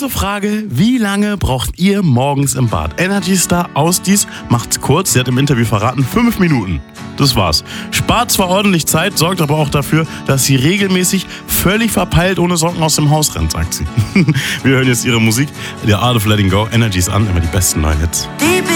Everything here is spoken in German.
Große Frage, wie lange braucht ihr morgens im Bad? Energy Star aus dies macht's kurz, sie hat im Interview verraten, 5 Minuten. Das war's. Spart zwar ordentlich Zeit, sorgt aber auch dafür, dass sie regelmäßig völlig verpeilt ohne Socken aus dem Haus rennt, sagt sie. Wir hören jetzt ihre Musik, The Art of Letting Go, Energies an, immer die besten neuen Hits.